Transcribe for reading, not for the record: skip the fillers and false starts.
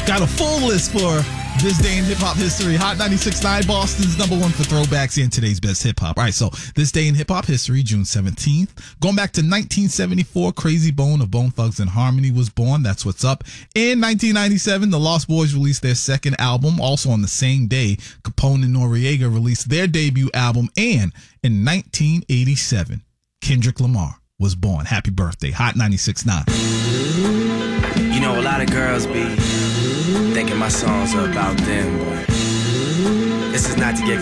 Got a full list for this day in hip-hop history. Hot 96.9, Boston's number one for throwbacks and today's best hip-hop. All right, so this day in hip-hop history, June 17th. Going back to 1974, Crazy Bone of Bone Thugs and Harmony was born. That's what's up. In 1997, the Lost Boys released their second album. Also on the same day, Capone and Noreaga released their debut album. And in 1987, Kendrick Lamar was born. Happy birthday. Hot 96.9. You know, a lot of girls be thinking my songs are about them, but this is not to get